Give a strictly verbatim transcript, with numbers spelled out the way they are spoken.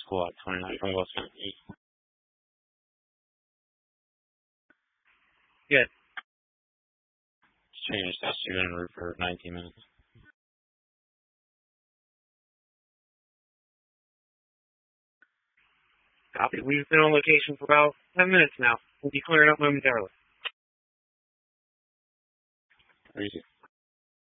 squad, twenty-nine from Wilson East. Good. Just changed that student en route for nineteen minutes. Copy. We've been on location for about ten minutes now. We'll be clearing up momentarily. Easy.